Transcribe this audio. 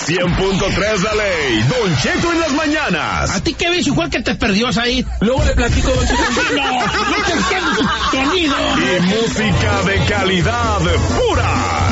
100.3 La Ley, Don Cheto en las mañanas. ¿A ti qué ves, igual que te perdió ahí? Luego le platico, Don Cheto. No te entiendo, sonido. Y música de calidad pura.